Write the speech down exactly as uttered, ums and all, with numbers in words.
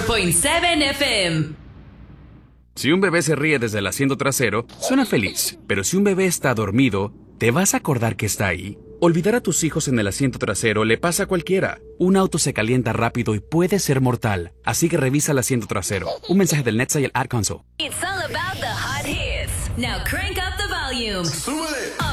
point seven F M. Si un bebé se ríe desde el asiento trasero, suena feliz. Pero si un bebé está dormido, ¿te vas a acordar que está ahí? Olvidar a tus hijos en el asiento trasero le pasa a cualquiera. Un auto se calienta rápido y puede ser mortal. Así que revisa el asiento trasero. Un mensaje del Netza y el Ad Console. It's all about the hot hits. Now crank up the volume. ¡Súbele!